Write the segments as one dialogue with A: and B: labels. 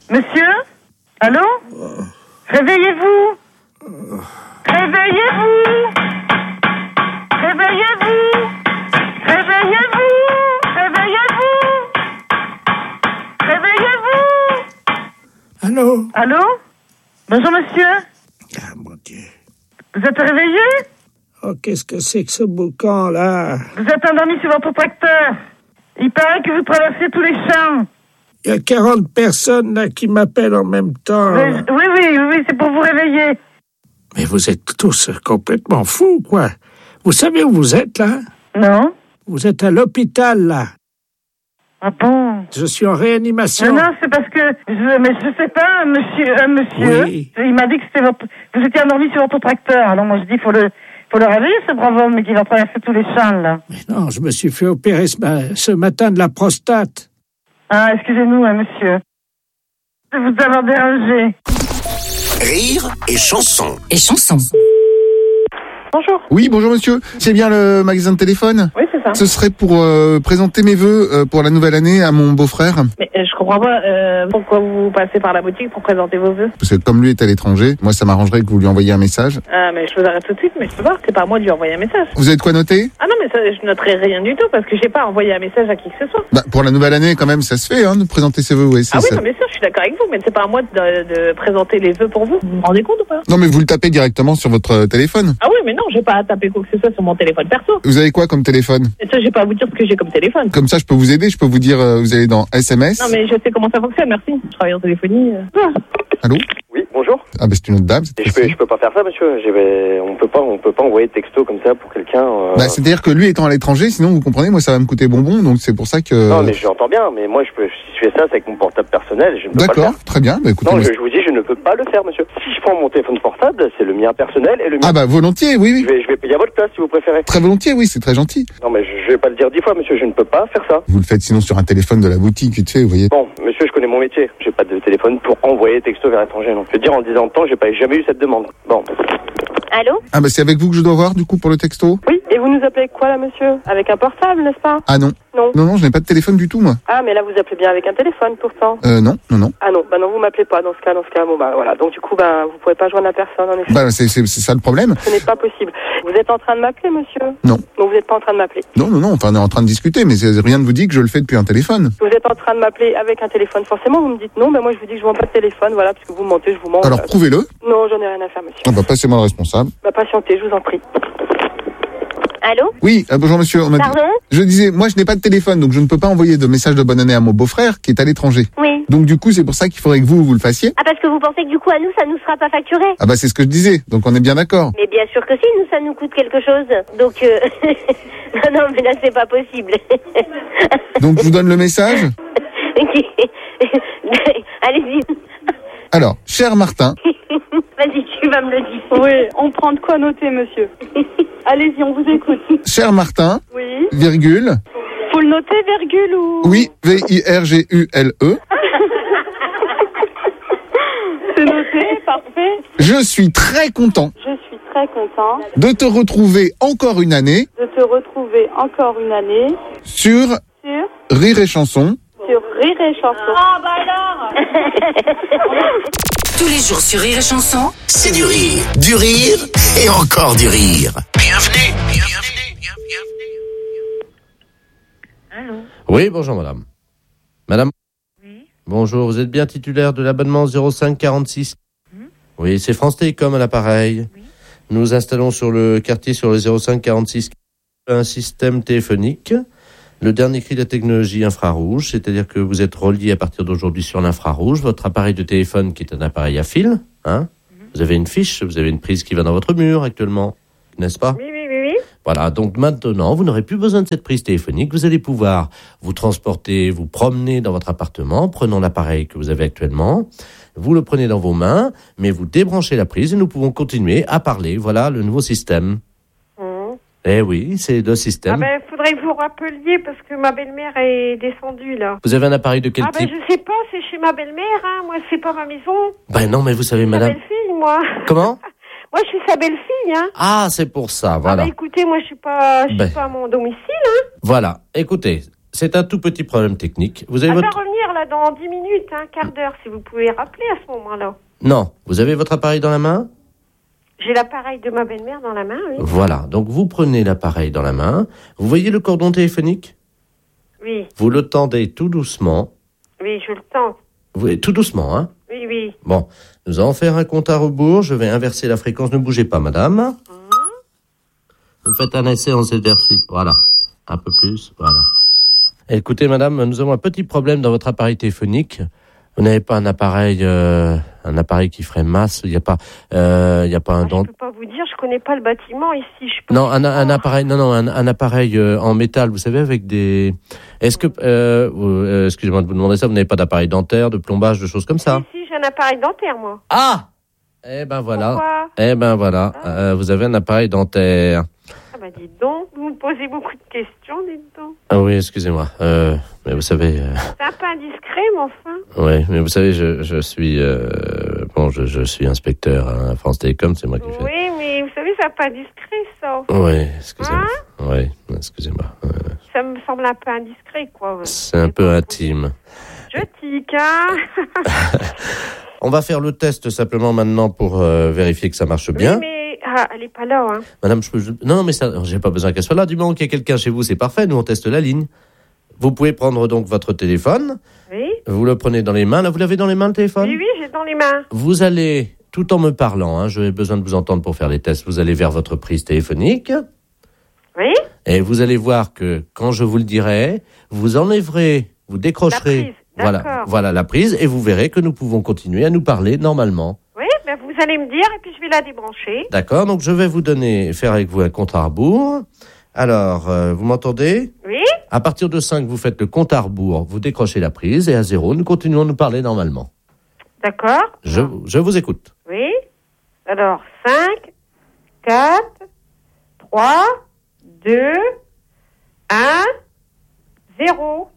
A: Monsieur? Allô? Réveillez-vous! Réveillez-vous! Réveillez-vous! Réveillez-vous! Réveillez-vous! Réveillez-vous!
B: Allô?
A: Allô? Bonjour monsieur.
B: Ah, mon Dieu.
A: Vous êtes réveillé?
B: Oh, qu'est-ce que c'est que ce boucan, là?
A: Vous êtes endormi sur votre tracteur. Il paraît que vous traversez tous les champs.
B: Il y a 40 personnes, là, qui m'appellent en même temps.
A: Oui, c'est pour vous réveiller.
B: Mais vous êtes tous complètement fous, quoi. Vous savez où vous êtes, là?
A: Non.
B: Vous êtes à l'hôpital, là.
A: Ah bon?
B: Je suis en réanimation.
A: Non, c'est parce que... Mais je sais pas, monsieur.
B: Oui.
A: Il m'a dit que c'était vous étiez endormi sur votre tracteur. Alors moi je dis, faut le réveiller, ce brave homme, mais qui va traverser tous les champs, là.
B: Mais non, je me suis fait opérer ce matin de la prostate.
A: Ah, excusez-nous, monsieur. De vous avoir dérangé.
C: Rire et chanson.
D: Bonjour.
E: Oui, bonjour monsieur. C'est bien le magasin de téléphone?
D: Oui, c'est ça.
E: Ce serait pour présenter mes vœux pour la nouvelle année à mon beau-frère.
D: Mais je comprends pas pourquoi vous passez par la boutique pour présenter vos vœux.
E: Parce que comme lui est à l'étranger, moi ça m'arrangerait que vous lui envoyiez un message.
D: Ah, mais je vous arrête tout de suite, mais je peux pas. C'est pas à moi de lui envoyer un message.
E: Vous avez de quoi noter?
D: Ah non, mais ça, je noterai rien du tout parce que j'ai pas envoyé un message à qui que ce soit.
E: Bah, pour la nouvelle année quand même, ça se fait, hein, de présenter ses vœux. Oui,
D: Ah oui,
E: ça.
D: non, mais ça, je suis d'accord avec vous, mais c'est pas à moi de présenter les vœux pour vous. Vous vous rendez compte ou pas?
E: Non, mais vous le tapez directement sur votre téléphone.
D: Ah oui, mais non, j'ai pas à taper quoi que ce soit sur mon téléphone perso.
E: Vous avez quoi comme téléphone?
D: Et ça, j'ai pas à vous dire ce que j'ai comme téléphone.
E: Comme ça, je peux vous aider. Je peux vous dire, vous allez dans SMS.
D: Non, mais je sais comment ça fonctionne, merci. Je travaille en téléphonie.
E: Allô?
F: Oui, bonjour.
E: Ah, bah c'est une autre dame. c'est
F: Et je peux pas faire ça, monsieur. On peut pas envoyer de texto comme ça pour quelqu'un.
E: Bah, c'est-à-dire que lui étant à l'étranger, sinon vous comprenez, moi ça va me coûter bonbon, donc c'est pour ça que.
F: Non, mais j'entends bien, mais moi si je fais ça, c'est avec mon portable personnel, je ne peux pas le
E: D'accord,
F: faire.
E: très bien. Bah écoutez.
F: Non,
E: moi,
F: je vous dis, je ne peux pas le faire, monsieur. Si je prends mon téléphone portable, c'est le mien personnel et le mien.
E: Ah bah volontiers, oui, oui.
F: Je vais payer à votre place si vous préférez.
E: Très volontiers, oui, c'est très gentil.
F: Non, mais je vais pas le dire 10 fois, monsieur. Je ne peux pas faire ça.
E: Vous le faites sinon sur un téléphone de la boutique, vite fait, vous voyez.
F: Bon, monsieur, je connais mon métier. J'ai pas de téléphone pour envoyer texto vers l'étranger. Non. Je veux dire, en 10 ans de temps, j'ai jamais eu cette demande. Bon.
G: Allô?
E: Ah bah c'est avec vous que je dois voir du coup pour le texto?
G: Oui, et vous nous appelez quoi là, monsieur? Avec un portable, n'est-ce pas?
E: Ah non.
G: Non.
E: Non, je n'ai pas de téléphone du tout, moi.
G: Ah, mais là, vous appelez bien avec un téléphone, pourtant.
E: Non.
G: Ah non, bah non, vous m'appelez pas dans ce cas. Bon, bah voilà. Donc du coup, vous pouvez pas joindre la personne, en effet.
E: Bah c'est ça le problème.
G: Ce n'est pas possible. Vous êtes en train de m'appeler, monsieur?
E: Non.
G: Donc vous n'êtes pas en train de m'appeler?
E: Non, enfin on est en train de discuter, mais rien ne vous dit que je le fais depuis un téléphone.
G: Vous êtes en train de m'appeler avec un téléphone, forcément, vous me dites non, bah moi je vous dis que je vends pas de téléphone, voilà, parce que vous mentez, je vous mens.
E: Alors prouvez-le.
G: Non, j'en ai rien à faire, monsieur.
E: Ah bah passez-moi le responsable.
G: Bah patientez, je vous en prie. Allô?
E: Oui, bonjour monsieur.
G: Pardon?
E: Je disais, moi je n'ai pas de téléphone, donc je ne peux pas envoyer de message de bonne année à mon beau-frère qui est à l'étranger.
G: Oui.
E: Donc du coup, c'est pour ça qu'il faudrait que vous le fassiez.
G: Ah, parce que vous pensez que du coup, à nous, ça nous sera pas facturé?
E: Ah bah c'est ce que je disais, donc on est bien d'accord.
G: Mais bien sûr que si, nous, ça nous coûte quelque chose. Donc, non, mais là, c'est pas possible.
E: Donc je vous donne le message.
G: Allez-y.
E: Alors, cher Martin.
G: Vas-y, tu vas me le dire.
H: Oui, on prend de quoi noter, monsieur. Allez-y, on vous écoute.
E: Cher Martin,
H: Oui.
E: virgule.
H: Faut le noter, virgule ou...
E: Oui, VIRGULE.
H: C'est noté, parfait.
E: Je suis très content
H: Je suis très content
E: de te retrouver encore une année
H: de te retrouver encore une année
E: sur Rire et Chanson.
H: sur Rire et Chanson. Ah bah alors
C: Tous les jours sur Rire et Chanson, c'est du rire et encore du rire. Bienvenue.
A: Allô?
I: Oui, bonjour madame. Madame?
A: Oui.
I: Bonjour, vous êtes bien titulaire de l'abonnement 05 46 Oui, c'est France Télécom à l'appareil.
A: Oui.
I: Nous installons sur le quartier, sur le 05 46, un système téléphonique. Le dernier cri de la technologie infrarouge, c'est-à-dire que vous êtes relié à partir d'aujourd'hui sur l'infrarouge. Votre appareil de téléphone qui est un appareil à fil, hein. Vous avez une fiche, vous avez une prise qui va dans votre mur actuellement, n'est-ce pas?
G: Oui.
I: Voilà, donc maintenant, vous n'aurez plus besoin de cette prise téléphonique. Vous allez pouvoir vous transporter, vous promener dans votre appartement, prenant l'appareil que vous avez actuellement. Vous le prenez dans vos mains, mais vous débranchez la prise et nous pouvons continuer à parler. Voilà le nouveau système. Eh oui, c'est le système.
J: Ah ben, faudrait que vous rappeliez parce que ma belle-mère est descendue, là.
I: Vous avez un appareil de quel
J: Ah ben,
I: type?
J: je sais pas, c'est chez ma belle-mère, hein. Moi, c'est pas ma maison.
I: Ben non, mais vous savez,
J: Sa
I: madame...
J: belle-fille, moi.
I: Comment?
J: Moi, je suis sa belle-fille, hein.
I: Ah, c'est pour ça,
J: Ah
I: voilà.
J: ben, écoutez, moi, je suis pas à mon domicile, hein.
I: Voilà, écoutez, C'est un tout petit problème technique. Vous avez
J: Elle
I: votre...
J: va revenir là dans 10 minutes, un quart d'heure, si vous pouvez rappeler à ce moment-là.
I: Non, vous avez votre appareil dans la main ?
J: J'ai l'appareil de ma belle-mère dans la main, oui.
I: Voilà, donc vous prenez l'appareil dans la main. Vous voyez le cordon téléphonique ?
J: Oui,
I: Vous le tendez tout doucement.
J: oui, je le tente.
I: Tout doucement, hein ?
J: Oui, oui.
I: Bon, nous allons faire un compte à rebours. Je vais inverser la fréquence. Ne bougez pas, madame. Vous faites un essai en exercice. Voilà. Un peu plus. Voilà. Écoutez, madame, nous avons un petit problème dans votre appareil téléphonique. Vous n'avez pas un appareil qui ferait masse. Il n'y a pas un dent.
J: Je peux pas vous dire, je connais pas le bâtiment ici. Je peux
I: Non, un appareil. Non, un appareil en métal. Vous savez, avec des. Est-ce que excusez-moi de vous demander ça. Vous n'avez pas d'appareil dentaire, de plombage, de choses comme ça?
J: Si, j'ai un appareil dentaire, moi.
I: Ah. Eh ben voilà.
J: Pourquoi?
I: Eh ben voilà. Vous avez un appareil dentaire.
J: Ah bah dites donc, vous me posez beaucoup de questions, dites donc.
I: Ah oui, excusez-moi. Mais vous savez.
J: C'est un peu indiscret, mais enfin.
I: Oui, mais vous savez, je suis je suis inspecteur à France Télécom, c'est moi qui fais.
J: Oui, mais vous savez, c'est un peu indiscret, ça.
I: Oui, excusez-moi.
J: Hein?
I: Oui, excusez-moi.
J: Ça me semble un peu indiscret, quoi.
I: C'est un peu intime.
J: Je tique, hein.
I: On va faire le test simplement maintenant pour vérifier que ça marche bien.
J: Oui, mais elle est pas là, hein.
I: Madame, non, mais ça, j'ai pas besoin qu'elle soit là. Du moment qu'il y a quelqu'un chez vous, c'est parfait. Nous, on teste la ligne. Vous pouvez prendre donc votre téléphone.
J: Oui.
I: Vous le prenez dans les mains. Là, vous l'avez dans les mains, le téléphone?
J: Oui, j'ai dans les mains.
I: Vous allez, tout en me parlant, hein, j'ai besoin de vous entendre pour faire les tests, vous allez vers votre prise téléphonique.
J: Oui.
I: Et vous allez voir que, quand je vous le dirai, vous enlèverez, vous décrocherez. Voilà la prise, et vous verrez que nous pouvons continuer à nous parler normalement.
J: Oui, ben vous allez me dire, et puis je vais la débrancher.
I: D'accord, donc je vais faire avec vous un compte à rebours. Alors, vous m'entendez?
J: Oui.
I: À partir de 5, vous faites le compte à rebours, vous décrochez la prise, et à 0, nous continuons à nous parler normalement.
J: D'accord.
I: Je vous écoute.
J: Oui. Alors, 5, 4, 3, 2, 1, 0.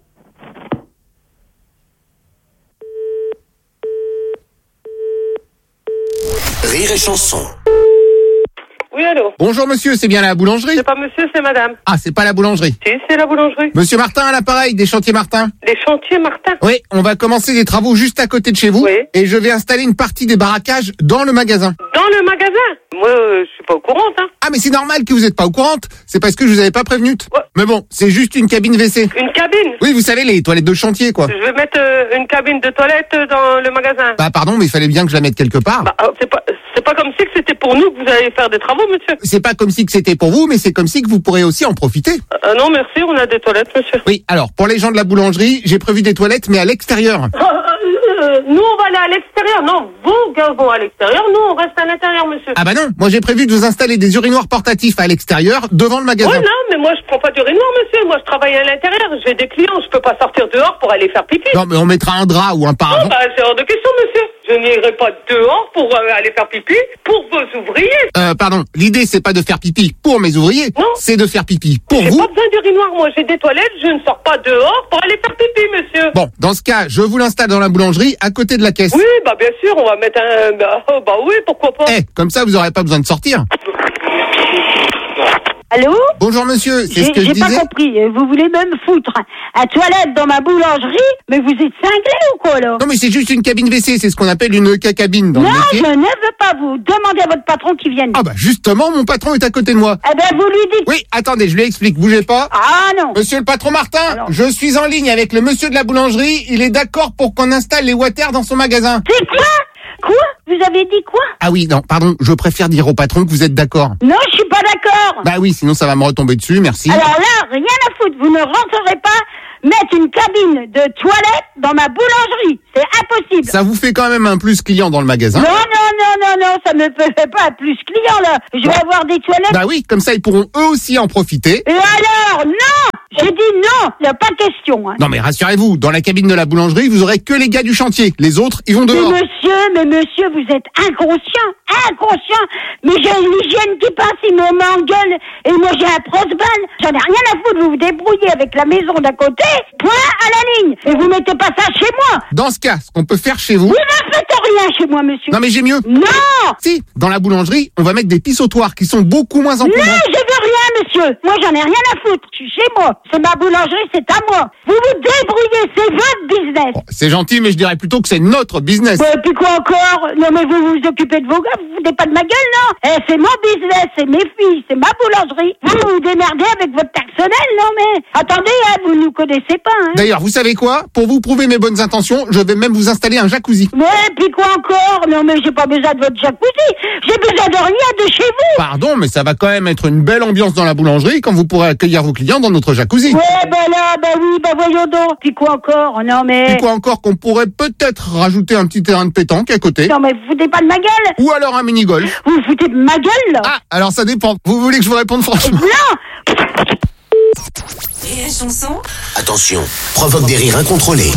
C: Rire et chanson.
K: Oui, allô.
E: Bonjour monsieur, c'est bien la boulangerie?
K: C'est pas monsieur, c'est madame.
E: Ah, c'est pas la boulangerie.
K: Si, c'est la boulangerie.
E: Monsieur Martin à l'appareil, des chantiers Martin.
K: Les chantiers Martin?
E: Oui, on va commencer des travaux juste à côté de chez vous.
K: Oui.
E: Et je vais installer une partie des barracages dans le magasin.
K: Dans le magasin? Moi, je suis pas au courant, hein.
E: Ah, mais c'est normal que vous êtes pas au courant. C'est parce que je vous avais pas prévenu.
K: Ouais.
E: Mais bon, c'est juste une cabine WC.
K: Une cabine?
E: Oui, vous savez, les toilettes de chantier, quoi.
K: Je vais mettre une cabine de toilette dans le magasin.
E: Bah, pardon, mais il fallait bien que je la mette quelque part.
K: Bah, c'est pas comme si que c'était pour nous que vous allez faire des travaux, monsieur.
E: C'est pas comme si que c'était pour vous, mais c'est comme si que vous pourrez aussi en profiter.
K: Non, merci, on a des toilettes, monsieur.
E: Oui, alors, pour les gens de la boulangerie, j'ai prévu des toilettes, mais à l'extérieur.
K: Nous, on va aller à l'extérieur. Non, vous, gars, vont à l'extérieur. Nous, on reste à l'intérieur, monsieur.
E: Ah bah non, moi j'ai prévu de vous installer des urinoirs portatifs à l'extérieur, devant le magasin.
K: Ouais, non, mais moi, je prends pas d'urinoir, monsieur. Moi, je travaille à l'intérieur. J'ai des clients, je peux pas sortir dehors pour aller faire pipi.
E: Non, mais on mettra un drap ou un
K: Non,
E: paravent.
K: bah, c'est hors de question, monsieur. Je n'irai pas dehors pour aller faire pipi pour vos ouvriers.
E: Pardon, l'idée c'est pas de faire pipi pour mes ouvriers,
K: Non.
E: c'est de faire pipi pour
K: J'ai
E: vous.
K: pas besoin d'urinoir, moi. J'ai des toilettes, je ne sors pas dehors pour aller faire pipi, monsieur.
E: Bon, dans ce cas, je vous l'installe dans la boulangerie, à côté de la caisse.
K: Oui, bah, bien sûr, on va mettre un... Bah oui, pourquoi pas.
E: Comme ça vous aurez pas besoin de sortir.
L: Allô?
E: Bonjour monsieur, c'est ce que je
L: J'ai
E: disais.
L: pas compris. Vous voulez même foutre un toilette dans ma boulangerie? Mais vous êtes cinglé ou quoi, là?
E: Non mais c'est juste une cabine WC, c'est ce qu'on appelle une cacabine dans
L: Non,
E: le
L: je
E: métier.
L: ne veux pas vous. Demandez à votre patron qu'il vienne.
E: Ah bah justement, mon patron est à côté de moi.
L: Eh ben, vous lui dites.
E: Oui, attendez, je lui explique, bougez pas.
L: Ah non.
E: Monsieur le patron Martin,
L: Alors.
E: je suis en ligne avec le monsieur de la boulangerie, il est d'accord pour qu'on installe les water dans son magasin.
L: C'est quoi? Quoi? Vous avez dit quoi?
E: Ah oui, non, pardon, je préfère dire au patron que vous êtes d'accord.
L: Non, je suis pas d'accord.
E: Bah oui, sinon ça va me retomber dessus, merci.
L: Alors là, rien à foutre. Vous ne rentrerez pas mettre une cabine de toilette dans ma boulangerie. C'est impossible.
E: Ça vous fait quand même un plus client dans le magasin.
L: Non, ça me fait pas plus client, là. Je vais avoir des toilettes.
E: Bah oui, comme ça ils pourront eux aussi en profiter.
L: Et alors, non! J'ai dit non, il n'y a pas question. Hein.
E: Non mais rassurez-vous, dans la cabine de la boulangerie, vous aurez que les gars du chantier. Les autres, ils vont dehors.
L: Mais monsieur, vous êtes inconscient. Mais j'ai une hygiène qui passe, ils m'engueulent. Et moi, j'ai un prosbal. J'en ai rien à foutre, vous vous débrouillez avec la maison d'à côté. Point à la ligne. Et vous mettez pas ça chez moi.
E: Dans ce cas, ce qu'on peut faire chez vous...
L: Vous ne faites rien chez moi, monsieur.
E: Non mais j'ai mieux.
L: Non!
E: Si, dans la boulangerie, on va mettre des pissotoires qui sont beaucoup moins encombrants.
L: Non, je veux rien, monsieur. Moi, j'en ai rien à foutre. Je suis chez moi. C'est ma boulangerie, c'est à moi. Vous vous débrouillez, c'est votre business.
E: Oh, c'est gentil, mais je dirais plutôt que c'est notre business.
L: Ouais, puis quoi encore? Non, mais vous vous occupez de vos gars, vous foutez pas de ma gueule, non? C'est mon business, c'est mes filles, c'est ma boulangerie. Vous vous démerdez avec votre personnel, non, mais... Attendez, vous nous connaissez pas, hein.
E: D'ailleurs, vous savez quoi? Pour vous prouver mes bonnes intentions, je vais même vous installer un jacuzzi.
L: Ouais, puis quoi encore? Non, mais j'ai pas besoin de votre jacuzzi. J'ai besoin de rien de chez vous.
E: Pardon, mais ça va quand même être une belle ambiance dans la boulangerie quand vous pourrez accueillir vos clients dans notre jacuzzi.
L: Ouais, voyons donc. Puis quoi encore? Non, mais...
E: Puis quoi encore qu'on pourrait peut-être rajouter un petit terrain de pétanque à côté.
L: Non, mais vous foutez pas de ma gueule.
E: Ou alors un mini-golf.
L: Vous foutez de ma gueule, là.
E: Ah, alors ça dépend. Vous voulez que je vous réponde franchement?
L: Non.
M: Rire et chanson.
C: Attention, provoque des rires incontrôlés.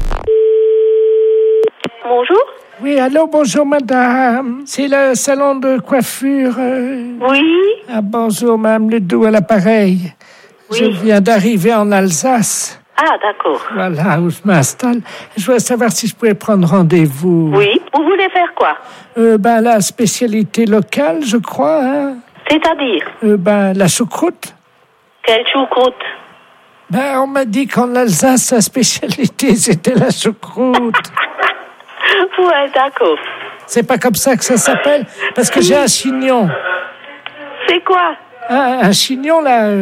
D: Bonjour.
B: Oui, allô, bonjour madame. C'est le salon de coiffure.
D: Oui.
B: Ah, bonjour madame Ledoux à l'appareil.
D: Oui.
B: Je viens d'arriver en Alsace.
D: Ah, d'accord.
B: Voilà où je m'installe. Je voulais savoir si je pouvais prendre rendez-vous.
D: Oui. Vous voulez faire quoi?
B: La spécialité locale, je crois. Hein.
D: C'est-à-dire?
B: La choucroute.
D: Quelle choucroute?
B: On m'a dit qu'en Alsace, sa spécialité, c'était la choucroute.
D: Ouais, d'accord.
B: C'est pas comme ça que ça s'appelle? Parce que j'ai un chignon.
D: C'est quoi?
B: Un chignon,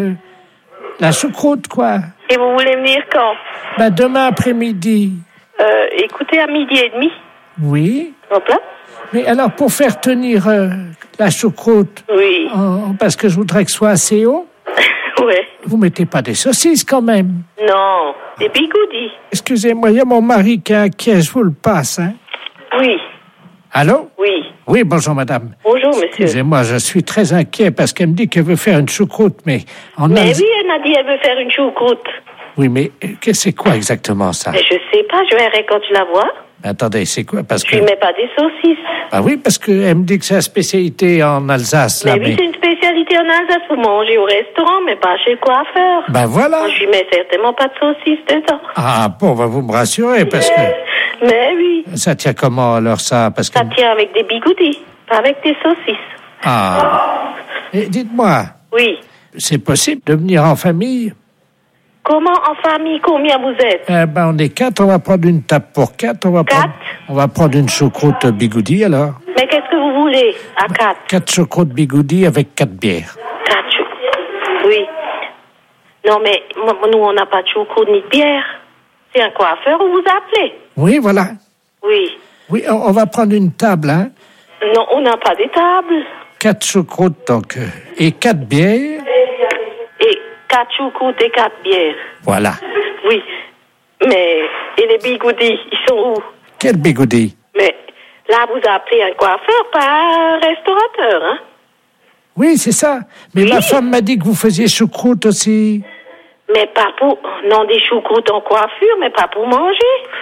B: la choucroute, quoi.
D: Et vous voulez venir quand?
B: Demain après-midi.
D: Écoutez, à 12h30.
B: Oui.
D: Hop là.
B: Mais alors, pour faire tenir la choucroute...
D: Oui.
B: Parce que je voudrais que ce soit assez haut...
D: Ouais.
B: Vous mettez pas des saucisses, quand même?
D: Non, des bigoudis.
B: Excusez-moi, il y a mon mari qui est inquiet, je vous le passe, hein.
D: Oui.
B: Allô?
D: Oui.
B: Oui, bonjour, madame.
D: Bonjour, monsieur.
B: Excusez-moi, je suis très inquiet parce qu'elle me dit qu'elle veut faire une choucroute, mais...
D: Mais oui, elle m'a dit qu'elle veut faire une choucroute.
B: Oui, mais c'est quoi exactement ça?
D: Mais je sais pas, je verrai quand tu la vois.
B: Attendez, c'est quoi? Parce que...
D: Je lui mets pas des saucisses.
B: Ah oui, parce qu'elle me dit que c'est la spécialité en Alsace, là.
D: Mais oui, c'est une spécialité en Alsace pour manger au restaurant, mais pas chez le coiffeur.
B: Voilà.
D: Moi, je lui mets certainement pas de saucisses dedans.
B: Ah, bon, vous me rassurez, parce que...
D: Mais oui.
B: Ça tient comment, alors, ça? Parce que...
D: Ça tient avec des bigoudis, pas avec des saucisses.
B: Ah. Et dites-moi.
D: Oui.
B: C'est possible de venir en famille?
D: Comment en famille? Combien vous êtes?
B: On est 4, on va prendre une table pour 4. On va prendre une choucroute bigoudi, alors.
D: Mais qu'est-ce que vous voulez à 4?
B: 4 choucroutes bigoudi avec 4 bières.
D: 4 choucroutes? Oui. Non, mais nous, on n'a pas de choucroute ni de bière. C'est un coiffeur où vous appelez?
B: Oui, voilà.
D: Oui.
B: Oui, on va prendre une table, hein.
D: Non, on n'a pas des tables.
B: 4 choucroutes, donc, et 4 bières.
D: Et 4 choucroutes et 4 bières.
B: Voilà.
D: Oui. Mais, et les bigoudis, ils sont où?
B: Quel bigoudi?
D: Mais, là, vous appelez un coiffeur, pas un restaurateur, hein?
B: Oui, c'est ça. Mais ma femme m'a dit que vous faisiez choucroute aussi.
D: Mais pas pour... Non, des choucroutes en coiffure, mais pas pour manger.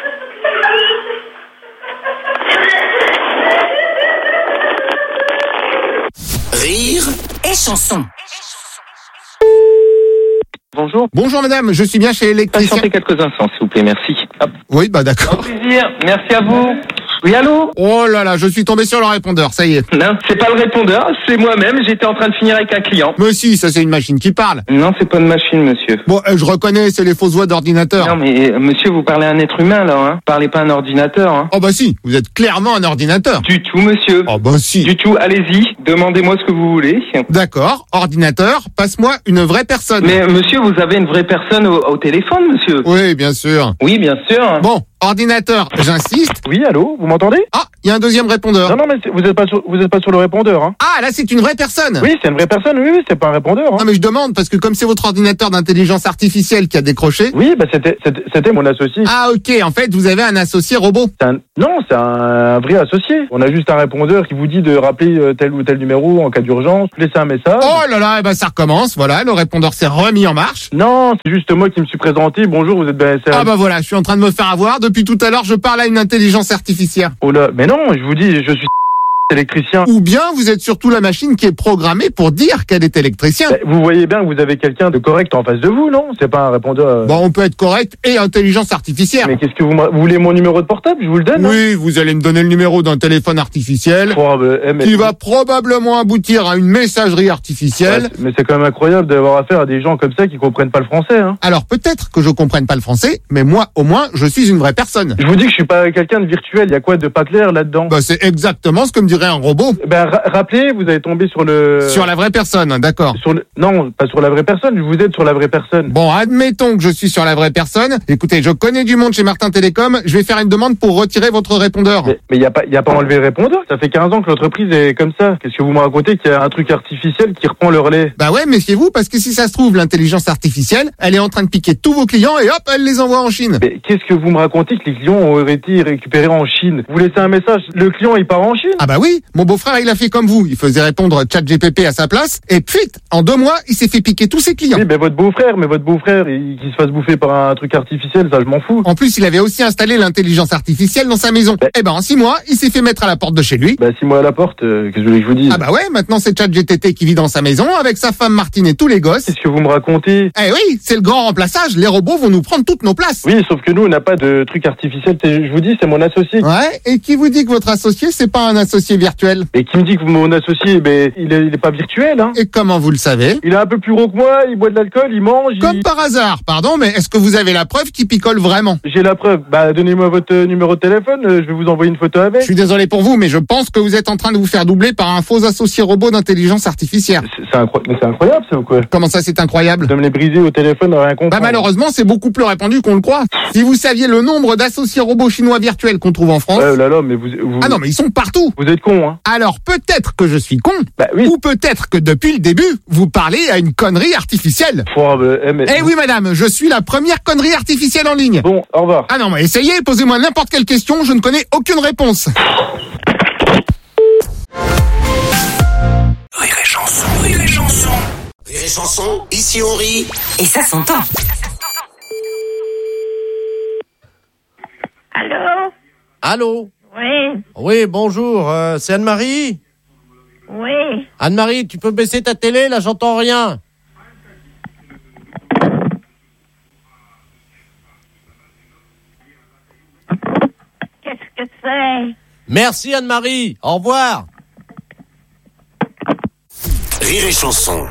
C: Rire
M: et chanson.
N: Bonjour.
E: Bonjour madame, je suis bien chez l'électricien.
N: Patientez quelques instants, s'il vous plaît, merci. Hop.
E: Oui, d'accord.
N: Avec plaisir, merci à vous. Oui, allô?
E: Oh là là, je suis tombé sur le répondeur, ça y est.
N: Non, c'est pas le répondeur, c'est moi-même, j'étais en train de finir avec un client.
E: Mais si, ça c'est une machine qui parle.
N: Non, c'est pas une machine, monsieur.
E: Bon, je reconnais, c'est les fausses voix d'ordinateur.
N: Non, mais monsieur, vous parlez à un être humain, là, hein. Parlez pas à un ordinateur, hein.
E: Oh bah si, vous êtes clairement un ordinateur.
N: Du tout, monsieur.
E: Oh bah si.
N: Du tout, allez-y, demandez-moi ce que vous voulez.
E: D'accord, ordinateur, passe-moi une vraie personne.
N: Mais monsieur, vous avez une vraie personne au téléphone, monsieur?
E: Oui, bien sûr.
N: Oui, bien sûr.
E: Bon, ordinateur, j'insiste.
O: Oui, allô, vous m'entendez?
E: Ah, il y a un deuxième répondeur.
O: Non, mais vous êtes pas sur le répondeur, hein.
E: Ah, là c'est une vraie personne.
O: Oui, c'est une vraie personne, oui, c'est pas un répondeur, hein.
E: Non mais je demande, parce que comme c'est votre ordinateur d'intelligence artificielle qui a décroché...
O: Oui, c'était mon associé.
E: Ah ok, en fait vous avez un associé robot.
O: Non, c'est un vrai associé. On a juste un répondeur qui vous dit de rappeler tel ou tel numéro en cas d'urgence, laisser un message.
E: Oh là là, ça recommence, voilà, le répondeur s'est remis en marche.
O: Non, c'est juste moi qui me suis présenté, bonjour, vous êtes BSR.
E: Ah bah voilà, je suis en train de me faire avoir, depuis tout à l'heure je parle à une intelligence artificielle.
O: Oh là, mais non, je vous dis, je suis électricien.
E: Ou bien vous êtes surtout la machine qui est programmée pour dire qu'elle est électricien.
O: Vous voyez bien que vous avez quelqu'un de correct en face de vous, non? C'est pas un répondeur...
E: Bon, on peut être correct et intelligence artificielle.
O: Mais qu'est-ce que vous voulez mon numéro de portable? Je vous le donne.
E: Oui, vous allez me donner le numéro d'un téléphone artificiel qui va probablement aboutir à une messagerie artificielle.
O: Ouais, mais c'est quand même incroyable d'avoir affaire à des gens comme ça qui comprennent pas le français. Hein.
E: Alors peut-être que je comprenne pas le français, mais moi, au moins, je suis une vraie personne.
O: Je vous dis que je suis pas quelqu'un de virtuel. Il y a quoi de pas clair là-dedans?
E: Bah, c'est exactement ce que me dirait un robot.
O: Ben, rappelez, vous avez tombé sur le...
E: Sur la vraie personne, d'accord.
O: Non, pas sur la vraie personne, vous êtes sur la vraie personne.
E: Bon, admettons que je suis sur la vraie personne. Écoutez, je connais du monde chez Martin Télécom, je vais faire une demande pour retirer votre répondeur.
O: Mais il y a pas enlevé le répondeur. Ça fait 15 ans que l'entreprise est comme ça. Qu'est-ce que vous me racontez qu'il y a un truc artificiel qui reprend le relais?
E: Bah ouais, méfiez-vous, parce que si ça se trouve, l'intelligence artificielle, elle est en train de piquer tous vos clients et hop, elle les envoie en Chine.
O: Mais qu'est-ce que vous me racontez que les clients ont été récupérés en Chine? Vous laissez un message, le client il part en Chine?
E: Ah bah oui, mon beau-frère il a fait comme vous, il faisait répondre ChatGPT à sa place, et puis, en 2 mois, il s'est fait piquer tous ses clients.
O: Oui, mais votre beau-frère, qu'il se fasse bouffer par un truc artificiel, ça je m'en fous.
E: En plus, il avait aussi installé l'intelligence artificielle dans sa maison. Et ben en 6 mois, il s'est fait mettre à la porte de chez lui.
O: 6 mois à la porte, qu'est-ce que vous voulez que je vous dise?
E: Ah bah ouais, maintenant c'est ChatGPT qui vit dans sa maison avec sa femme Martine et tous les gosses.
O: Qu'est-ce que vous me racontez?
E: Eh oui, c'est le grand remplaçage, les robots vont nous prendre toutes nos places.
O: Oui, sauf que nous, on n'a pas de truc artificiel, je vous dis, c'est mon associé.
E: Ouais, et qui vous dit que votre associé, c'est pas un associé virtuel?
O: Et qui me dit que mon associé, il est pas virtuel, hein?
E: Et comment vous le savez?
O: Il est un peu plus gros que moi, il boit de l'alcool, il mange...
E: Comme par hasard, pardon, mais est-ce que vous avez la preuve qu'il picole vraiment?
O: J'ai la preuve. Donnez-moi votre numéro de téléphone, je vais vous envoyer une photo avec.
E: Je suis désolé pour vous, mais je pense que vous êtes en train de vous faire doubler par un faux associé robot d'intelligence artificielle.
O: C'est incroyable, ça, ou quoi?
E: Comment ça, c'est incroyable?
O: De me les briser au téléphone, rien comprendre.
E: Malheureusement, c'est beaucoup plus répandu qu'on le croit. Si vous saviez le nombre d'associés robots chinois virtuels qu'on trouve en France...
O: mais vous...
E: Ah non, mais ils sont partout.
O: Vous êtes con, hein?
E: Alors peut-être que je suis con,
O: oui.
E: Ou peut-être que depuis le début, vous parlez à une connerie artificielle. Eh oui, madame, je suis la première connerie artificielle en ligne.
O: Bon, au revoir.
E: Ah non, mais essayez, posez-moi n'importe quelle question, je ne connais aucune réponse.
C: Rire et chanson, rire et chanson. Rire et chanson, ici on rit.
M: Et ça s'entend.
J: Allô?
I: Allô?
J: Oui.
I: Oui, bonjour, c'est Anne-Marie?
J: Oui.
I: Anne-Marie, tu peux baisser ta télé, là j'entends rien.
J: Qu'est-ce que c'est?
I: Merci Anne-Marie, au revoir.
C: Rire et chanson.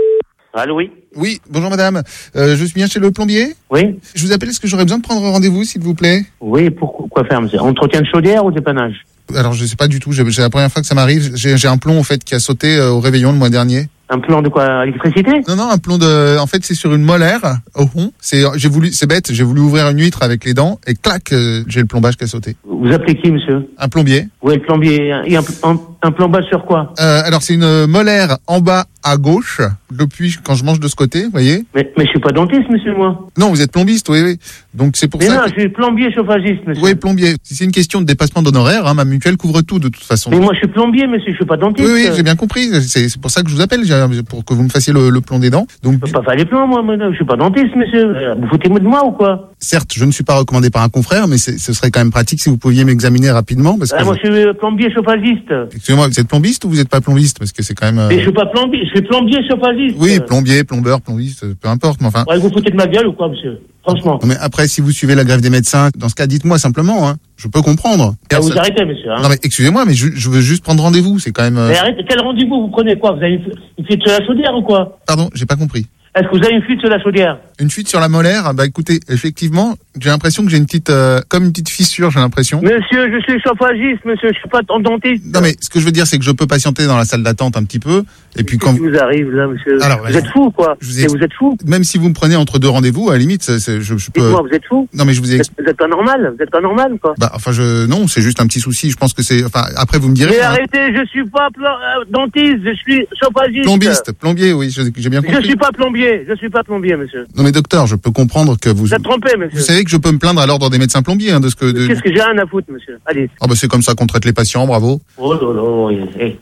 P: Allô, oui.
E: Oui, bonjour madame. Je suis bien chez le plombier?
P: Oui.
E: Je vous appelle, est-ce que j'aurais besoin de prendre rendez-vous, s'il vous plaît?
P: Oui, quoi faire, monsieur? Entretien de chaudière ou dépannage?
E: Alors, je sais pas du tout, c'est la première fois que ça m'arrive. J'ai un plomb, en fait, qui a sauté au réveillon le mois dernier.
P: Un plomb de quoi? Électricité?
E: Non, un plomb en fait, c'est sur une molaire, au fond. C'est bête, j'ai voulu ouvrir une huître avec les dents, et clac, j'ai le plombage qui a sauté.
P: Vous appelez qui, monsieur?
E: Un plombier.
P: Oui, le plombier. Et un plombage sur quoi?
E: Alors, c'est une molaire en bas à gauche, depuis quand je mange de ce côté, vous voyez.
P: Mais je suis pas dentiste, monsieur, moi.
E: Non, vous êtes plombiste, oui. Donc, c'est pour ça.
P: Mais non, je suis plombier chauffagiste, monsieur.
E: Oui, plombier. Si c'est une question de dépassement d'honoraires, hein, ma mutuelle couvre tout, de toute façon.
P: Mais moi, je suis plombier, monsieur, je suis pas dentiste.
E: Oui, j'ai bien compris. C'est pour ça que je vous appelle, pour que vous me fassiez le plomb des dents. Donc,
P: je peux pas faire les plombs, moi, je suis pas dentiste, monsieur. Vous foutez de moi ou quoi?
E: Certes, je ne suis pas recommandé par un confrère, mais ce serait quand même pratique si vous pouviez m'examiner rapidement. Parce que
P: moi, je suis plombier chauffagiste.
E: Excusez-moi, vous êtes plombiste ou vous n'êtes pas plombiste? Parce que c'est quand même...
P: Mais je suis pas plombier, je suis plombier chauffagiste.
E: Oui, plombier, plombeur, plombiste, peu importe, mais enfin...
P: Ouais, vous foutez de ma gueule ou quoi, monsieur? Franchement.
E: Non, mais après, si vous suivez la grève des médecins, dans ce cas, dites-moi simplement, hein. Je peux comprendre.
P: Vous arrêtez, monsieur, hein.
E: Non, mais excusez-moi, mais je veux juste prendre rendez-vous, c'est quand même...
P: Mais arrêtez, quel rendez-vous vous prenez quoi? Vous avez une fuite sur la chaudière ou quoi?
E: Pardon, j'ai pas compris.
P: Est-ce que vous avez une fuite sur la chaudière?
E: Une fuite sur la molaire? Bah écoutez, effectivement, j'ai l'impression que j'ai une petite, comme une petite fissure, j'ai l'impression.
P: Monsieur, je suis chauffagiste, monsieur, je suis pas dentiste.
E: Non mais ce que je veux dire, c'est que je peux patienter dans la salle d'attente un petit peu, et puis quand...
P: Qu'est-ce qui vous arrive là, monsieur?
E: Alors,
P: vous êtes fou, quoi? Vous êtes fou?
E: Même si vous me prenez entre deux rendez-vous, à la limite, je peux...
P: Dites-moi, vous êtes fou?
E: Non mais je vous ai...
P: Vous êtes pas normal? Vous êtes pas normal, quoi?
E: Bah enfin non, c'est juste un petit souci. Je pense que c'est... Enfin après vous me direz.
P: Mais arrêtez, je suis pas dentiste, je suis chauffagiste.
E: Plombier, oui, j'ai bien compris.
P: Je suis pas plombier, monsieur.
E: Non mais docteur, je peux comprendre que vous
P: êtes trompé, monsieur.
E: Vous savez que je peux me plaindre à l'ordre des médecins plombiers, hein, de ce que...
P: Qu'est-ce que j'ai rien à foutre, monsieur? Allez.
E: Ah bah c'est comme ça qu'on traite les patients, bravo.
P: Oh là là, hey.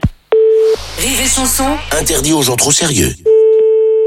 M: Rire et chanson.
C: Interdit aux gens trop sérieux.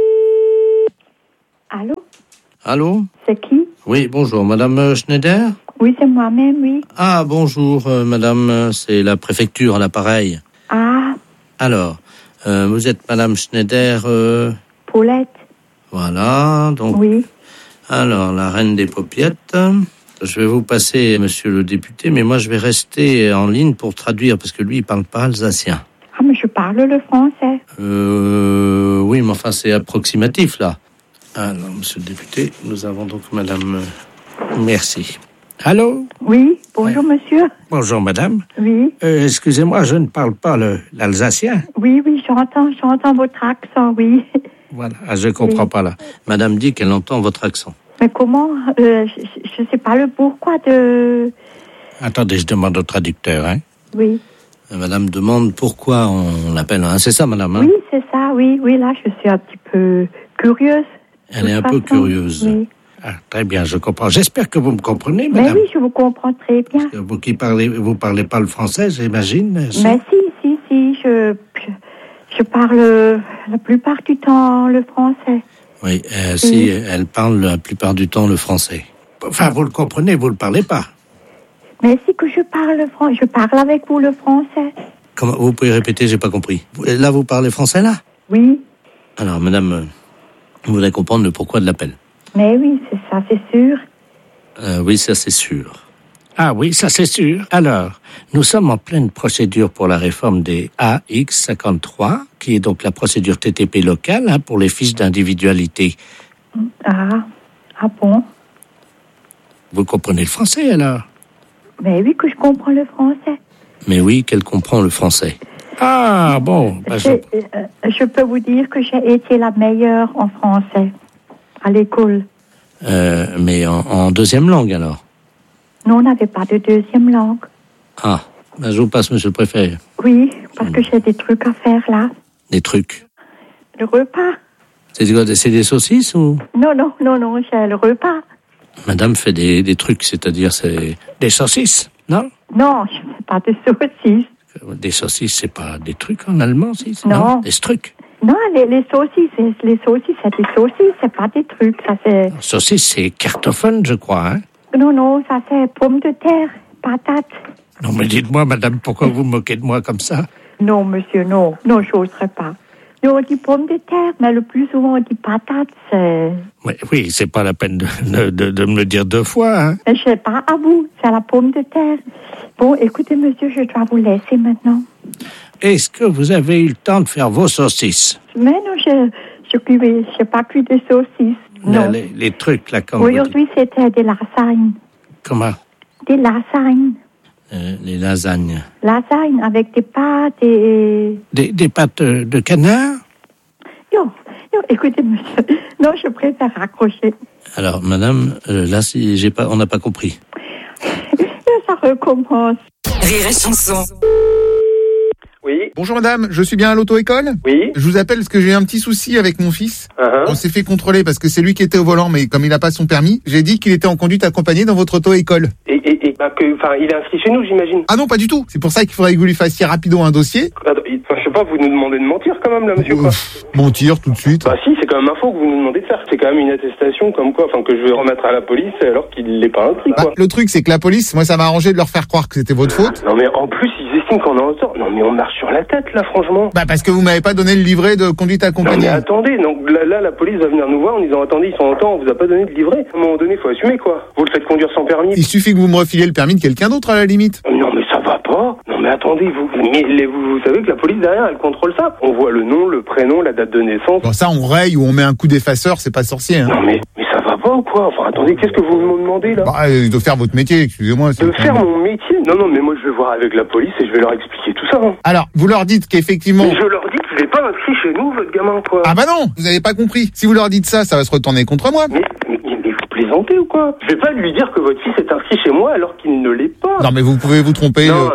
J: Allô?
I: Allô?
J: C'est qui?
I: Oui, bonjour, madame Schneider?
Q: Oui, c'est moi-même, oui.
I: Ah, bonjour, madame, c'est la préfecture à l'appareil.
Q: Ah.
I: Alors, vous êtes madame Schneider...
Q: Paulette.
I: Voilà, donc...
Q: Oui.
I: Alors, la reine des paupiettes. Je vais vous passer, monsieur le député, mais moi, je vais rester en ligne pour traduire, parce que lui, il parle pas alsacien.
Q: Ah, mais je parle le français.
I: Oui, mais enfin, c'est approximatif, là. Alors, monsieur le député, nous avons donc madame... Merci. Allô?
Q: Oui, bonjour, monsieur.
B: Bonjour, madame.
Q: Oui.
B: Excusez-moi, je ne parle pas l'alsacien.
Q: Oui, j'entends votre accent, oui.
B: Voilà, je comprends pas, là.
I: Madame dit qu'elle entend votre accent.
Q: Mais comment? Je sais pas le pourquoi de...
B: Attendez, je demande au traducteur, hein.
Q: Oui.
I: Madame demande pourquoi on l'appelle, hein. C'est ça, madame, hein?
Q: Oui, c'est ça, oui, là, je suis un petit peu curieuse.
I: Elle est un peu curieuse.
Q: Oui.
B: Ah, très bien, je comprends. J'espère que vous me comprenez, madame.
Q: Mais oui, je vous comprends très bien.
B: Vous parlez pas le français, j'imagine?
Q: Si? Mais si, je parle la plupart du temps le français.
I: Oui, si, elle parle la plupart du temps le français.
B: Enfin, vous le comprenez, vous le parlez pas.
Q: Mais si que je parle le français, je parle avec vous le français.
I: Comment, vous pouvez répéter, j'ai pas compris. Là, vous parlez français, là?
Q: Oui.
I: Alors, madame, vous voulez comprendre le pourquoi de l'appel?
Q: Mais oui, c'est ça, c'est sûr.
I: Oui, ça, c'est sûr.
B: Ah oui, ça c'est sûr. Alors, nous sommes en pleine procédure pour la réforme des AX53, qui est donc la procédure TTP locale, hein, pour les fiches d'individualité.
Q: Ah bon?
B: Vous comprenez le français, alors?
Q: Mais oui, que je comprends le français.
I: Mais oui, qu'elle comprend le français.
B: Ah, bon. Bah,
Q: je peux vous dire que j'ai été la meilleure en français, à l'école.
I: Mais en deuxième langue, alors?
Q: Non, on n'avait pas de deuxième langue.
I: Ah, ben je vous passe, monsieur le préfet.
Q: Oui, parce que j'ai des trucs à faire, là.
I: Des trucs?
Q: Le repas.
I: C'est quoi, c'est des saucisses ou?
Q: Non, j'ai le repas.
I: Madame fait des trucs, c'est-à-dire c'est...
B: Des saucisses, non?
Q: Non, je ne fais pas de saucisses.
B: Des saucisses, c'est pas des trucs en allemand, si?
Q: Non.
B: Des trucs.
Q: Non, les saucisses, c'est des saucisses, c'est pas des trucs, ça c'est...
B: Saucisses, c'est cartophone, je crois, hein?
Q: Non, ça c'est pommes de terre, patates.
B: Non, mais dites-moi, madame, pourquoi vous moquez de moi comme ça?
Q: Non, monsieur, non, j'oserais pas. Nous, on dit pommes de terre, mais le plus souvent, on dit patates, c'est...
B: Oui, c'est pas la peine de me le dire deux fois, hein?
Q: Mais je sais pas, à vous, c'est la pomme de terre. Bon, écoutez, monsieur, je dois vous laisser maintenant.
B: Est-ce que vous avez eu le temps de faire vos saucisses?
Q: Mais non, je pas cuit des saucisses. Non.
B: Les trucs, là, comme
Q: aujourd'hui, c'était des lasagnes.
B: Comment?
Q: Des lasagnes.
I: Les lasagnes.
Q: Lasagnes avec des pâtes et...
B: Des pâtes de canard?
Q: Non, écoutez, monsieur. Non, je préfère raccrocher.
I: Alors, madame, là, on n'a pas compris.
Q: Ça recommence.
M: Rire et chanson.
E: Oui. Bonjour madame, je suis bien à l'auto-école? Oui. Je vous appelle parce que j'ai un petit souci avec mon fils. On s'est fait contrôler parce que c'est lui qui était au volant, mais comme il n'a pas son permis, j'ai dit qu'il était en conduite accompagnée dans votre auto-école.
F: Il est inscrit chez nous, j'imagine.
E: Ah non, pas du tout. C'est pour ça qu'il faudrait que vous lui fassiez rapido un dossier.
F: Je sais pas, vous nous demandez de mentir quand même, là, monsieur, quoi.
E: Mentir tout de suite?
F: Bah si, c'est quand même un faux que vous nous demandez de faire. C'est quand même une attestation comme quoi, que je vais remettre à la police alors qu'il n'est pas inscrit, quoi.
E: Le truc, c'est que la police, moi, ça m'a arrangé de leur faire croire que c'était votre faute.
F: Non mais en plus, ils estiment qu'on est en tort. Non mais on marche sur la tête, là, franchement.
E: Parce que vous m'avez pas donné le livret de conduite accompagnée.
F: Non mais attendez, donc là, la police va venir nous voir en disant, attendez, ils sont en temps, on vous a pas donné de livret. À un moment donné, faut assumer, quoi. Vous le faites conduire sans permis.
E: Il suffit que vous me refiliez le permis de quelqu'un d'autre, à la limite.
F: Non mais ça va pas. Non mais attendez, vous savez que la police derrière, elle contrôle ça. On voit le nom, le prénom, la date de naissance.
E: Bon, ça, on raye ou on met un coup d'effaceur, c'est pas sorcier, hein.
F: Non mais ça va pas ou quoi? Enfin, attendez, qu'est-ce que vous me demandez, là?
E: De faire votre métier, excusez-moi.
F: De faire mon métier? Non, mais moi, je vais voir avec la police et je vais leur expliquer tout ça, hein.
E: Alors, vous leur dites qu'effectivement...
F: Mais je leur dis qu'il n'est pas inscrit chez nous, votre gamin, quoi.
E: Ah bah non, vous avez pas compris. Si vous leur dites ça, ça va se retourner contre moi.
F: Mais vous plaisantez ou quoi? Je vais pas lui dire que votre fils est inscrit chez moi alors qu'il ne l'est pas.
E: Non, mais vous pouvez vous tromper.
F: Non,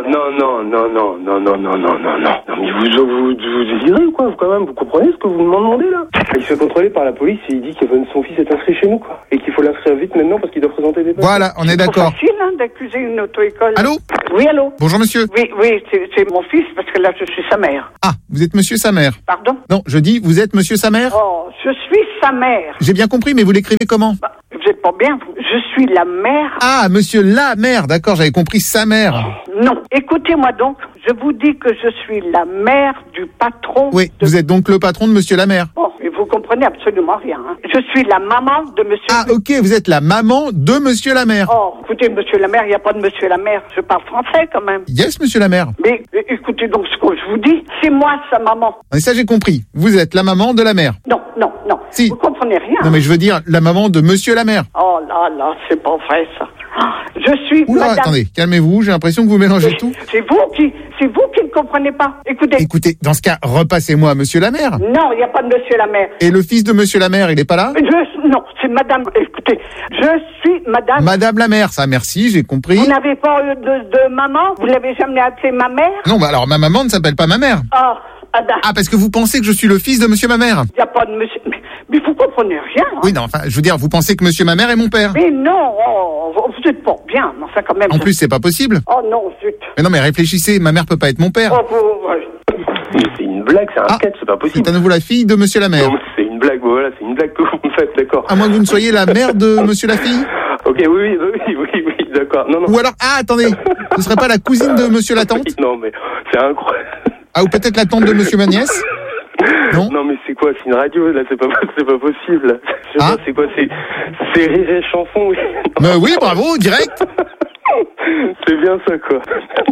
F: mais vous désirez ou quoi? Quand même, vous comprenez ce que vous me demandez, là? Il se fait contrôler par la police et il dit que son fils est inscrit chez nous, quoi. Et qu'il faut l'inscrire vite maintenant parce qu'il doit présenter des papiers.
E: Voilà, on est d'accord.
J: C'est facile, hein, d'accuser une auto-école.
E: Allô?
J: Oui, allô?
E: Bonjour, monsieur.
J: Oui, c'est mon fils parce que là, je suis sa mère.
E: Ah, vous êtes monsieur sa mère?
J: Pardon?
E: Non, je dis, vous êtes monsieur sa mère?
J: Oh, je suis sa mère.
E: J'ai bien compris, mais vous l'écrivez comment?
J: Vous
R: êtes pas bien. Je suis la mère.
E: Ah, monsieur la mère, d'accord, j'avais compris sa mère.
R: Non, écoutez-moi donc. Je vous dis que je suis la mère du patron.
E: Oui, vous êtes donc le patron de monsieur la mère.
R: Bon, et vous comprenez absolument rien. Hein. Je suis la maman de monsieur...
E: Ah, ok, vous êtes la maman de monsieur la mère.
R: Oh, écoutez, monsieur la mère, il n'y a pas de monsieur la mère. Je parle français quand même.
E: Yes, monsieur la mère.
R: Mais écoutez donc ce que je vous dis. C'est moi sa maman.
E: Et ça, j'ai compris. Vous êtes la maman de la mère.
R: Non.
E: Si.
R: Vous comprenez rien.
E: Non, mais je veux dire la maman de monsieur la mère.
R: Oh là, c'est pas vrai ça. Je suis
E: Oula,
R: madame...
E: attendez, calmez-vous, j'ai l'impression que vous mélangez tout.
R: C'est vous qui ne comprenez pas.
E: Écoutez, dans ce cas, repassez-moi monsieur la mère.
R: Non, il n'y a pas de monsieur la mère.
E: Et le fils de monsieur la mère, il est pas là?
R: Non, c'est madame... Écoutez, je suis madame...
E: Madame la mère, ça, merci, j'ai compris.
R: Vous n'avez pas eu de maman? Vous l'avez jamais appelée ma mère?
E: Non, bah alors ma maman ne s'appelle pas ma mère.
R: Ah,
E: parce que vous pensez que je suis le fils de monsieur ma mère?
R: Il n'y a pas de monsieur... Mais vous comprenez rien. Hein.
E: Oui, non, enfin, je veux dire, vous pensez que monsieur ma mère est mon père?
R: Mais non, vous êtes pas bien, mais enfin quand même...
E: En plus, c'est pas possible.
R: Oh non, zut.
E: Mais non, mais réfléchissez, ma mère peut pas être mon père.
F: C'est une blague, c'est un sketch, c'est pas possible.
E: C'est à nouveau la fille de monsieur la mère.
F: Non, c'est une blague, voilà, c'est une blague que vous me faites, d'accord.
E: À moins que vous ne soyez la mère de monsieur la fille?
F: Ok, oui, d'accord. Non.
E: Ou alors, attendez, ce serait pas la cousine de monsieur la tante?
F: Non, mais c'est incroyable.
E: Ah, ou peut-être la tante de monsieur ma nièce?
F: Non, mais c'est quoi? C'est une radio, là, c'est pas possible. Je sais pas, c'est quoi? C'est Rire et Chanson, oui.
E: Mais oui, bravo, direct.
F: C'est bien ça, quoi.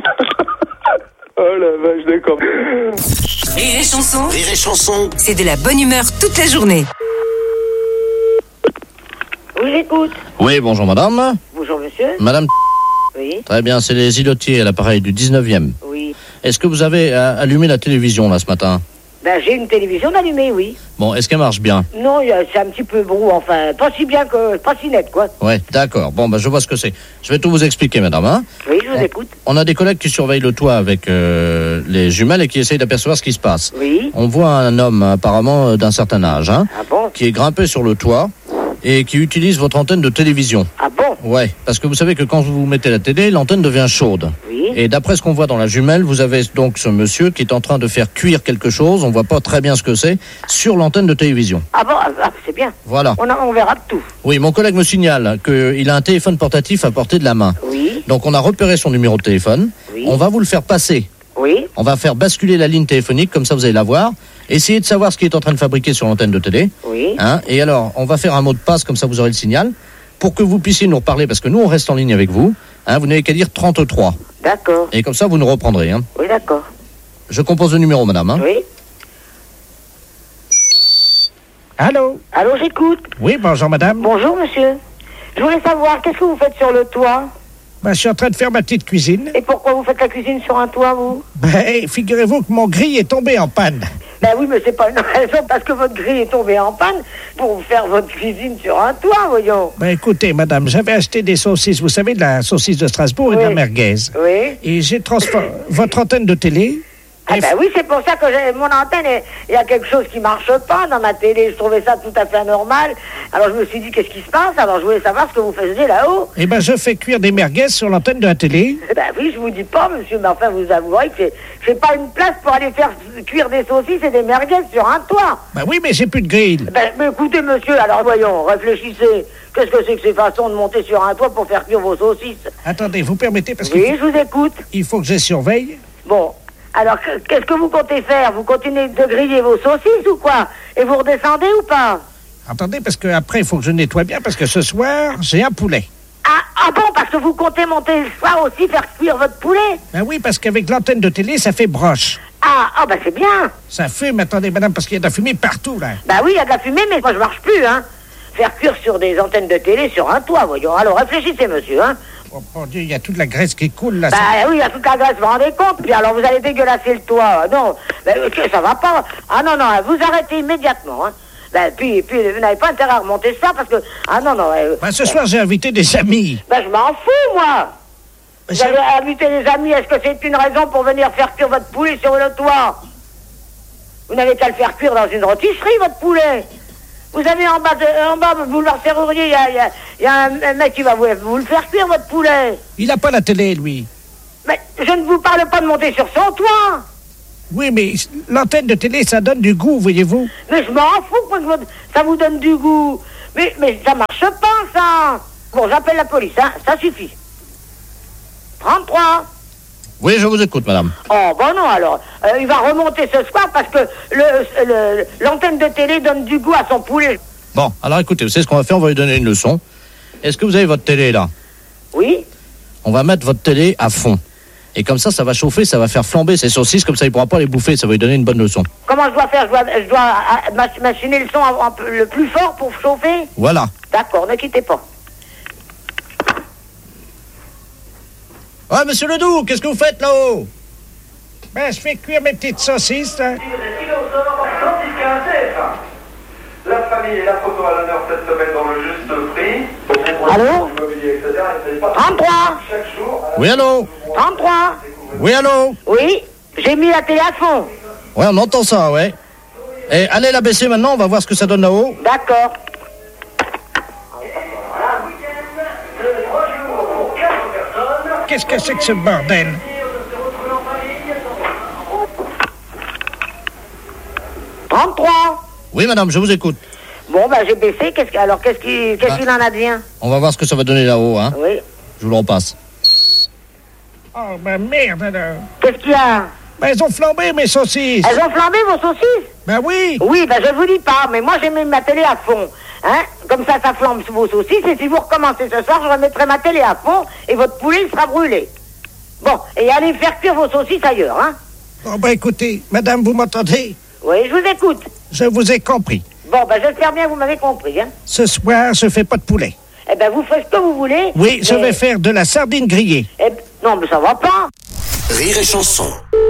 F: Oh la vache, d'accord.
M: Rire et Chanson.
C: Rire et Chanson.
M: C'est de la bonne humeur toute la journée.
G: Oui, j'écoute.
B: Oui, bonjour madame.
G: Bonjour monsieur.
B: Madame.
G: Oui.
B: Très bien, c'est les îlotiers à l'appareil du 19e.
G: Oui.
B: Est-ce que vous avez allumé la télévision là ce matin?
G: Ben, j'ai une télévision allumée, oui.
B: Bon, est-ce qu'elle marche bien?
G: Non, c'est un petit peu brou, enfin, pas si bien que... pas si net, quoi.
B: Ouais, d'accord. Bon, je vois ce que c'est. Je vais tout vous expliquer, madame. Hein.
G: Oui, je vous écoute.
B: On a des collègues qui surveillent le toit avec les jumelles et qui essayent d'apercevoir ce qui se passe.
G: Oui.
B: On voit un homme, apparemment, d'un certain âge, hein,
G: ah bon,
B: qui est grimpé sur le toit et qui utilise votre antenne de télévision.
G: Ah bon?
B: Ouais, parce que vous savez que quand vous mettez la télé, l'antenne devient chaude.
G: Oui.
B: Et d'après ce qu'on voit dans la jumelle, vous avez donc ce monsieur qui est en train de faire cuire quelque chose, on voit pas très bien ce que c'est, sur l'antenne de télévision.
G: Ah bon, c'est bien.
B: Voilà.
G: On verra tout.
B: Oui, mon collègue me signale qu'il a un téléphone portatif à portée de la main.
G: Oui.
B: Donc on a repéré son numéro de téléphone.
G: Oui.
B: On va vous le faire passer.
G: Oui.
B: On va faire basculer la ligne téléphonique, comme ça vous allez la voir. Essayez de savoir ce qu'il est en train de fabriquer sur l'antenne de télé.
G: Oui.
B: Hein, et alors, on va faire un mot de passe, comme ça vous aurez le signal, pour que vous puissiez nous reparler, parce que nous, on reste en ligne avec vous. Hein, vous n'avez qu'à dire 33.
G: D'accord.
B: Et comme ça, vous nous reprendrez. Hein.
G: Oui, d'accord.
B: Je compose le numéro, madame. Hein.
G: Oui.
S: Allô?
G: Allô, j'écoute.
S: Oui, bonjour, madame.
G: Bonjour, monsieur. Je voulais savoir, qu'est-ce que vous faites sur le toit?
S: Ben, je suis en train de faire ma petite cuisine.
G: Et pourquoi vous faites la cuisine sur un toit, vous?
S: Ben, figurez-vous que mon grille est tombé en panne.
G: Ben oui, mais c'est pas une raison parce que votre grille est tombée en panne pour faire votre cuisine sur un toit, voyons.
S: Ben écoutez, madame, j'avais acheté des saucisses, vous savez, de la saucisse de Strasbourg et de la merguez.
G: Oui.
S: Et j'ai transformé votre antenne de télé.
G: Ah ben oui, c'est pour ça que mon antenne, il y a quelque chose qui marche pas dans ma télé. Je trouvais ça tout à fait anormal. Alors je me suis dit, qu'est-ce qui se passe? Alors je voulais savoir ce que vous faisiez là-haut.
S: Eh ben je fais cuire des merguez sur l'antenne de la télé.
G: Ben oui, je vous dis pas, monsieur, mais enfin vous avouerez que j'ai pas une place pour aller faire cuire des saucisses et des merguez sur un toit.
S: Ben oui, mais j'ai plus de grille.
G: Ben mais écoutez, monsieur, alors voyons, réfléchissez. Qu'est-ce que c'est que ces façons de monter sur un toit pour faire cuire vos saucisses?
S: Attendez, vous permettez parce que...
G: Oui, je vous écoute.
S: Il faut que je les surveille.
G: Bon. Alors, qu'est-ce que vous comptez faire? Vous continuez de griller vos saucisses ou quoi? Et vous redescendez ou pas?
S: Attendez, parce que après il faut que je nettoie bien, parce que ce soir, j'ai un poulet.
G: Ah bon, parce que vous comptez monter le soir aussi faire cuire votre poulet?
S: Ben oui, parce qu'avec l'antenne de télé, ça fait broche.
G: Ah ben c'est bien.
S: Ça fume, attendez, madame, parce qu'il y a de la fumée partout, là.
G: Ben oui, il y a de la fumée, mais moi je marche plus, hein. Faire cuire sur des antennes de télé sur un toit, voyons. Alors réfléchissez, monsieur, hein.
S: Oh mon Dieu, il y a toute la graisse qui coule, là.
G: Bah oui, il y a toute la graisse, vous vous rendez compte? Puis alors vous allez dégueulasser le toit. Non, ça va pas. Ah non, vous arrêtez immédiatement, hein. Ben, puis vous n'avez pas intérêt à remonter ça parce que... Ah non.
S: Ben, ce soir, j'ai invité des amis.
G: Ben, je m'en fous, moi. Vous avez invité des amis, est-ce que c'est une raison pour venir faire cuire votre poulet sur le toit? Vous n'avez qu'à le faire cuire dans une rôtisserie, votre poulet. Vous avez en bas, boulevard Serrurier, il y a un mec qui va vous le faire cuire, votre poulet.
S: Il n'a pas la télé, lui.
G: Mais je ne vous parle pas de monter sur son toit.
S: Oui, mais l'antenne de télé, ça donne du goût, voyez-vous.
G: Mais je m'en fous que ça vous donne du goût. Mais ça marche pas, ça. Bon, j'appelle la police, hein. Ça suffit. 33.
B: Oui, je vous écoute, madame.
G: Oh, bon non, alors. Il va remonter ce soir parce que l'antenne de télé donne du goût à son poulet.
B: Bon, alors écoutez, vous savez ce qu'on va faire? On va lui donner une leçon. Est-ce que vous avez votre télé, là?
G: Oui.
B: On va mettre votre télé à fond. Et comme ça va chauffer, ça va faire flamber ces saucisses, comme ça il pourra pas les bouffer, ça va lui donner une bonne leçon.
G: Comment je dois faire? Je dois machiner le son le plus fort pour chauffer?
B: Voilà.
G: D'accord, ne quittez pas.
B: Ouais, monsieur Ledoux, qu'est-ce que vous faites là-haut?
S: Ben, je fais cuire mes petites saucisses, là.
T: La famille et la photo à l'honneur cette semaine dans le juste prix.
G: Allô? 33.
B: Oui, allô?
G: 33.
B: Oui, allô?
G: Oui, j'ai mis la télé à fond.
B: Ouais, on entend ça, ouais. Et allez la baisser maintenant, on va voir ce que ça donne là-haut.
G: D'accord.
S: Qu'est-ce que c'est que ce bordel?
B: Oui, madame, je vous écoute.
G: Bon, ben, j'ai baissé. Qu'est-ce qu'il en advient?
B: On va voir ce que ça va donner là-haut, hein.
G: Oui.
B: Je vous le repasse.
S: Oh, ben merde, alors.
G: Qu'est-ce qu'il y a?
S: Ben, elles ont flambé, mes saucisses.
G: Elles ont flambé, vos saucisses?
S: Ben oui.
G: Oui, ben, je vous dis pas, mais moi, j'ai mis ma télé à fond. Hein? Comme ça flambe vos saucisses, et si vous recommencez ce soir, je remettrai ma télé à fond, et votre poulet, il sera brûlé. Bon, et allez faire cuire vos saucisses ailleurs, hein?
S: Bon, ben, écoutez, madame, vous m'entendez?
G: Oui, je vous écoute.
S: Je vous ai compris.
G: Bon, ben, j'espère bien que vous m'avez compris, hein?
S: Ce soir, je fais pas de poulet.
G: Eh ben, vous faites ce que vous voulez.
S: Oui, je vais faire de la sardine grillée.
G: Non, mais ça va pas.
C: Rire et chanson.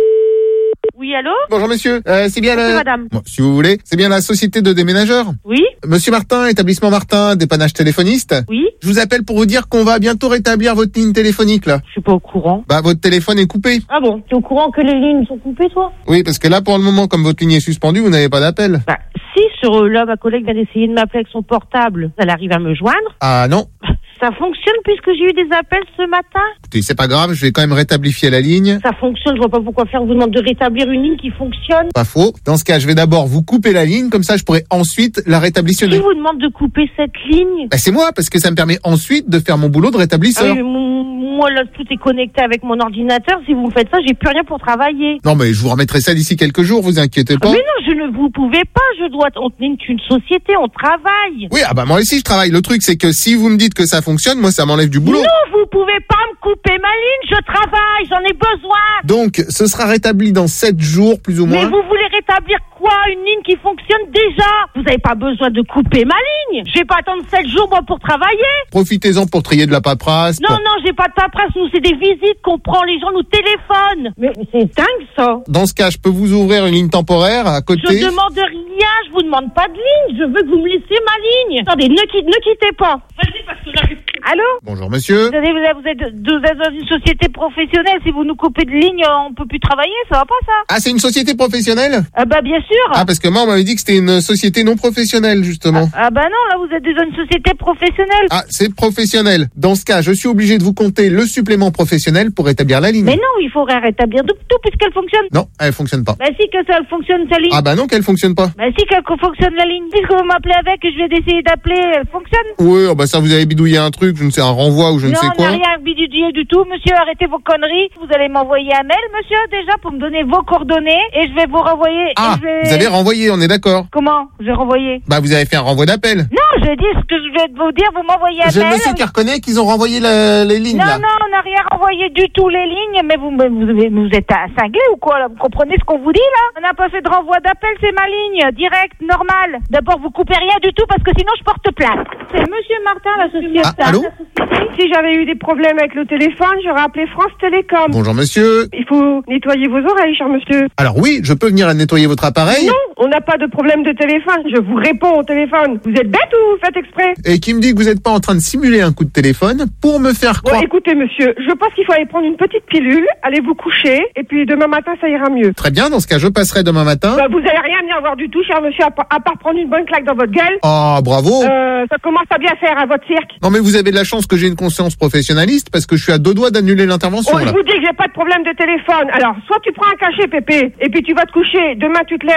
J: Oui, allô?
E: Bonjour monsieur, c'est bien
J: Bonjour,
E: la...
J: madame.
E: Bon, si vous voulez, c'est bien la société de déménageurs?
J: Oui.
E: Monsieur Martin, établissement Martin, dépannage téléphoniste?
J: Oui.
E: Je vous appelle pour vous dire qu'on va bientôt rétablir votre ligne téléphonique, là.
J: Je suis pas au courant.
E: Bah, votre téléphone est coupé.
J: Ah bon? T'es au courant que les lignes sont coupées, toi?
E: Oui, parce que là, pour le moment, comme votre ligne est suspendue, vous n'avez pas d'appel.
J: Bah, si, là, ma collègue vient d'essayer de m'appeler avec son portable. Elle arrive à me joindre.
E: Ah non.
J: Ça fonctionne puisque j'ai eu des appels ce matin?
E: Écoutez, c'est pas grave, je vais quand même rétablifier la ligne.
J: Ça fonctionne, je vois pas pourquoi faire. On vous demande de rétablir une ligne qui fonctionne.
E: Pas faux. Dans ce cas, je vais d'abord vous couper la ligne, comme ça je pourrai ensuite la rétablir.
J: Qui vous demande de couper cette ligne?
E: Bah, c'est moi, parce que ça me permet ensuite de faire mon boulot de rétablisseur.
J: Ah oui, moi, là, tout est connecté avec mon ordinateur. Si vous me faites ça, j'ai plus rien pour travailler.
E: Non, mais je vous remettrai ça d'ici quelques jours, vous inquiétez pas.
J: Mais non, vous pouvez pas. On est une société, on travaille.
E: Oui, ah bah moi aussi je travaille. Le truc, c'est que si vous me dites que ça fonctionne, moi ça m'enlève du boulot.
J: Non, vous pouvez pas me couper ma ligne. Je travaille, j'en ai besoin.
E: Donc, ce sera rétabli dans 7 jours, plus ou moins.
J: Mais vous voulez rétablir quoi? Une ligne qui fonctionne déjà? Vous n'avez pas besoin de couper ma ligne. Je vais pas attendre 7 jours, moi, pour travailler.
E: Profitez-en pour trier de la paperasse.
J: Non, j'ai pas de paperasse. Nous, c'est des visites qu'on prend. Les gens nous téléphonent. Mais c'est dingue, ça.
E: Dans ce cas, je peux vous ouvrir une ligne temporaire à côté.
J: Je demande rien. Je vous demande pas de ligne. Je veux que vous me laissiez ma ligne. Attendez, ne quittez pas. Vas-y, parce que j'arrive. Allô?
E: Bonjour, monsieur.
J: Vous êtes dans une société professionnelle. Si vous nous coupez de ligne, on peut plus travailler. Ça va pas, ça?
E: Ah, c'est une société professionnelle?
J: Bah, bien sûr.
E: Ah, parce que moi, on m'avait dit que c'était une société non professionnelle, justement.
J: Ah bah non, là, vous êtes dans une société professionnelle.
E: Ah, c'est professionnel. Dans ce cas, je suis obligé de vous compter le supplément professionnel pour rétablir la ligne.
J: Mais non, il faudrait rétablir tout puisqu'elle fonctionne.
E: Non, elle fonctionne pas.
J: Bah si, que ça fonctionne, sa ligne.
E: Ah bah non, qu'elle fonctionne pas.
J: Bah si, qu'elle fonctionne la ligne. Puisque vous m'appelez avec et je vais essayer d'appeler, elle fonctionne.
E: Oui, oh bah ça, vous avez bidouillé un truc, je ne sais, un renvoi ou je ne sais quoi.
J: Non, on n'a rien bidouillé du tout. Monsieur, arrêtez vos conneries. Vous allez m'envoyer un mail, monsieur, déjà, pour me donner vos coordonnées et je vais vous renvoyer.
E: Ah, vous avez renvoyé, on est d'accord.
J: Comment? J'ai renvoyé.
E: Bah vous avez fait un renvoi d'appel.
J: Non, je dis ce que je vais vous dire, vous m'envoyez un mail.
E: J'ai le monsieur qui reconnaît qu'ils ont renvoyé les lignes, là.
J: Non, on n'a rien renvoyé du tout, les lignes, mais vous êtes cinglé ou quoi, là? Vous comprenez ce qu'on vous dit, là? On n'a pas fait de renvoi d'appel, c'est ma ligne, direct, normal. D'abord, vous coupez rien du tout, parce que sinon, je porte plainte.
H: C'est monsieur Martin, la société.
E: Ah, allô?
H: Si j'avais eu des problèmes avec le téléphone, j'aurais appelé France Télécom.
E: Bonjour, monsieur.
H: Il faut nettoyer vos oreilles, cher monsieur.
E: Alors oui, je peux venir nettoyer votre appareil?
H: Non, on n'a pas de problème de téléphone. Je vous réponds au téléphone. Vous êtes bête ou vous faites exprès?
E: Et qui me dit que vous n'êtes pas en train de simuler un coup de téléphone pour me faire croire...
H: Bon, écoutez, monsieur, je pense qu'il faut aller prendre une petite pilule, aller vous coucher, et puis demain matin, ça ira mieux.
E: Très bien, dans ce cas, je passerai demain matin.
H: Bah, vous allez rien venir voir du tout, cher monsieur, à part prendre une bonne claque dans votre gueule.
E: Oh, bravo.
H: Ça commence à bien faire à votre cirque.
E: Non, mais vous avez de la chance que j'ai une conscience professionnaliste, parce que je suis à 2 doigts d'annuler l'intervention,
H: là. Je vous dis que j'ai pas de problème de téléphone. Alors, soit tu prends un cachet, Pépé, et puis tu vas te coucher, demain tu te lèves et ça ira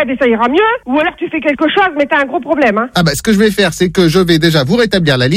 H: mieux, ou alors tu fais quelque chose, mais t'as un gros problème, hein.
E: Ah bah, ce que je vais faire, c'est que je vais déjà vous rétablir la ligne.